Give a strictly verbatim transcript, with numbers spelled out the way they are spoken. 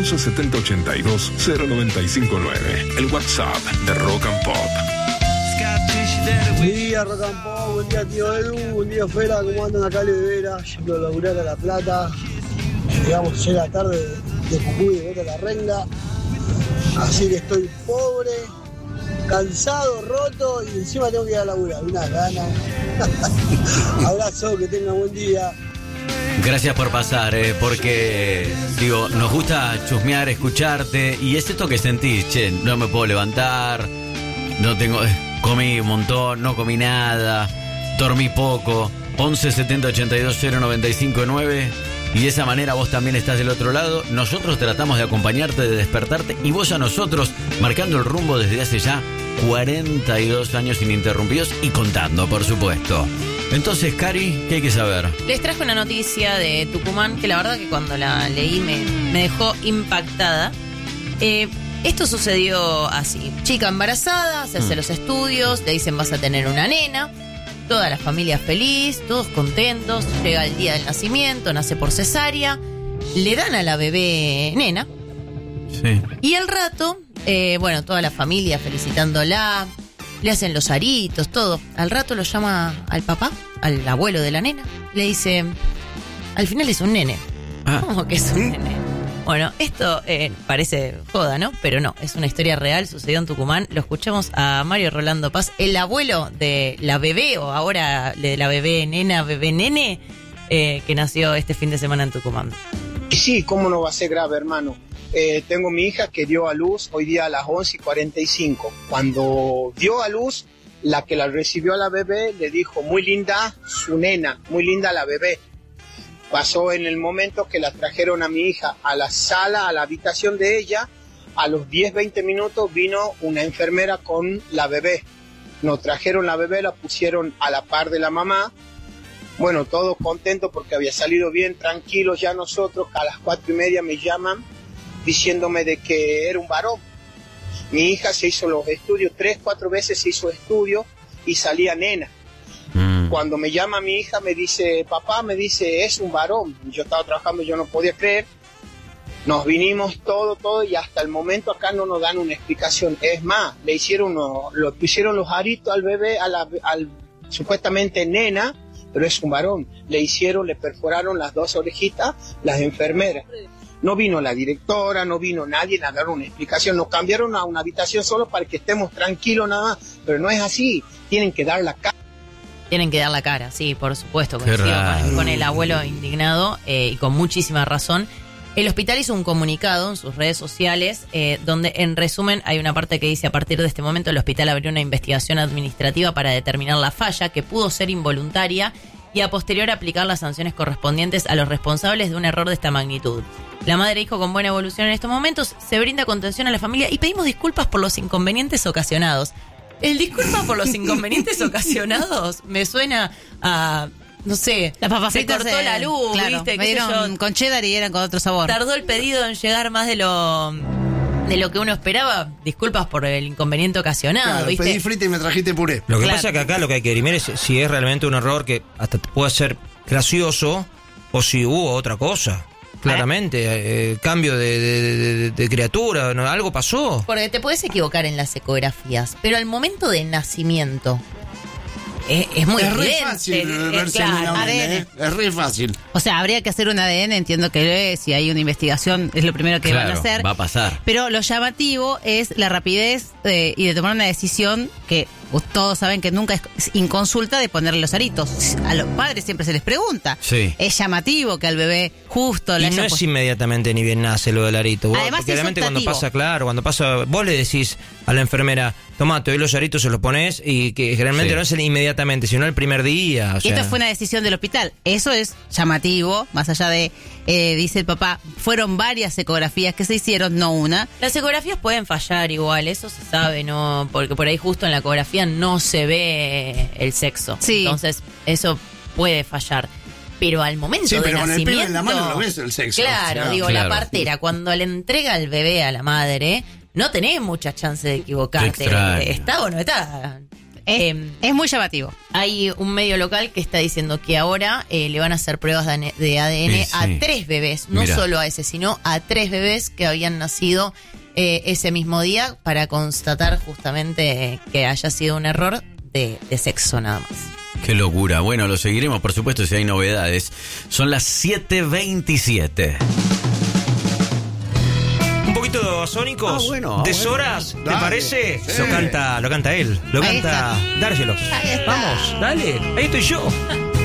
once setenta ochenta y dos cero noventa y cinco nueve. El WhatsApp de Rock and Pop. Buen día, Rock and Pop, buen día, tío Edu, buen día, Fera, ¿cómo andan acá en Vera? Yendo a laburar a La Plata. Llegamos ayer a la tarde de Jujuy, de vuelta a La Renga. Así que estoy pobre, cansado, roto y encima tengo que ir a laburar. Una gana. Abrazo, que tengan buen día. Gracias por pasar, eh, porque, digo, nos gusta chusmear, escucharte, y es esto que sentís, che, no me puedo levantar, no tengo, comí un montón, no comí nada, dormí poco. Once setenta ochenta y dos cero noventa y cinco nueve, y de esa manera vos también estás del otro lado. Nosotros tratamos de acompañarte, de despertarte, y vos a nosotros, marcando el rumbo desde hace ya cuarenta y dos años ininterrumpidos y contando, por supuesto. Entonces, Cari, ¿qué hay que saber? Les traje una noticia de Tucumán que la verdad que cuando la leí me, me dejó impactada. Eh, esto sucedió así. Chica embarazada, se hace mm. los estudios, le dicen vas a tener una nena, toda la familia feliz, todos contentos, llega el día del nacimiento, nace por cesárea, le dan a la bebé nena. Sí. Y al rato, eh, bueno, toda la familia felicitándola, le hacen los aritos, todo. Al rato lo llama al papá, al abuelo de la nena, le dice, al final es un nene. Ah. ¿Cómo que es un nene? Bueno, esto eh, parece joda, ¿no? Pero no, es una historia real, sucedió en Tucumán. Lo escuchamos a Mario Rolando Paz, el abuelo de la bebé, o ahora de la bebé nena, bebé nene, eh, que nació este fin de semana en Tucumán. Sí, ¿cómo no va a ser grave, hermano? Eh, tengo mi hija que dio a luz hoy día a las once y cuarenta y cinco. Cuando dio a luz, la que la recibió a la bebé le dijo, muy linda su nena, muy linda la bebé. Pasó en el momento que la trajeron a mi hija a la sala, a la habitación de ella. A los diez, veinte minutos vino una enfermera con la bebé. Nos trajeron la bebé, la pusieron a la par de la mamá. Bueno, todos contentos porque había salido bien, tranquilos ya nosotros. A las cuatro y media me llaman diciéndome de que era un varón. Mi hija se hizo los estudios, tres, cuatro veces se hizo estudios y salía nena. Mm. Cuando me llama mi hija me dice, papá, me dice, es un varón. Yo estaba trabajando, yo no podía creer. Nos vinimos todo, todo, y hasta el momento acá no nos dan una explicación. Es más, le hicieron, uno, lo pusieron los aritos al bebé, a la, al supuestamente nena, pero es un varón. Le hicieron, le perforaron las dos orejitas, las enfermeras. No vino la directora, no vino nadie a dar una explicación. Nos cambiaron a una habitación solo para que estemos tranquilos nada más. Pero no es así. Tienen que dar la cara. Tienen que dar la cara, sí, por supuesto. Coincido con, con el abuelo indignado eh, y con muchísima razón. El hospital hizo un comunicado en sus redes sociales eh, donde, en resumen, hay una parte que dice: a partir de este momento el hospital abrió una investigación administrativa para determinar la falla, que pudo ser involuntaria, y a posterior aplicar las sanciones correspondientes a los responsables de un error de esta magnitud. La madre dijo, con buena evolución en estos momentos, se brinda contención a la familia y pedimos disculpas por los inconvenientes ocasionados. El disculpa por los inconvenientes ocasionados me suena a, no sé, las papas se cortó se, la luz, claro, ¿viste? Me dieron yo, con cheddar y eran con otro sabor. Tardó el pedido en llegar más de lo de lo que uno esperaba. Disculpas por el inconveniente ocasionado, claro, ¿viste? Pedí frita y me trajiste puré. Lo que claro. pasa es que acá lo que hay que dirimir es si es realmente un error que hasta puede ser gracioso o si hubo otra cosa. Claramente, eh, cambio de, de, de, de criatura, ¿no? Algo pasó. Porque te puedes equivocar en las ecografías, pero al momento del nacimiento es, es muy es evidente. re fácil es, verse claro, en un A D N, ¿eh? Es re fácil. O sea, habría que hacer un A D N, entiendo que si hay una investigación es lo primero que claro, van a hacer. va a pasar. Pero lo llamativo es la rapidez de, y de tomar una decisión que todos saben que nunca es inconsulta, de ponerle los aritos. A los padres siempre se les pregunta. Sí. Es llamativo que al bebé justo le Y no es inmediatamente ni bien nace lo del arito. Vos, Además, porque es realmente cuando optativo. pasa, claro, cuando pasa, vos le decís a la enfermera, tomá, te doy los aritos, se los pones, y que generalmente Sí. no es inmediatamente, sino el primer día. O Y sea. esto fue una decisión del hospital. Eso es llamativo, más allá de, eh, dice el papá, fueron varias ecografías que se hicieron, no una. Las ecografías pueden fallar igual, eso se sabe, ¿no? Porque por ahí justo en la ecografía no se ve el sexo. Sí. Entonces, eso puede fallar. Pero al momento Sí, de pero con el nacimiento... pibe en la mano lo ves el sexo. Claro, O sea, digo, claro. la partera, cuando le entrega el bebé a la madre, no tenés mucha chance de equivocarte. Qué extraño. ¿Está o no está? Es, Eh, es muy llamativo. Hay un medio local que está diciendo que ahora eh, le van a hacer pruebas de A N- de A D N Sí, a sí. tres bebés, no Mira. solo a ese, sino a tres bebés que habían nacido eh, ese mismo día para constatar justamente eh, que haya sido un error de, de sexo nada más. Qué locura. Bueno, lo seguiremos, por supuesto, si hay novedades. Son las siete veintisiete. Un poquito de Babasónicos. Ah, bueno, ah, Deshoras, ¿te Dale, parece? sí. Lo canta, lo canta él. Lo Ahí canta está. Dárgelos. Ahí está. Vamos, dale. Ahí estoy yo.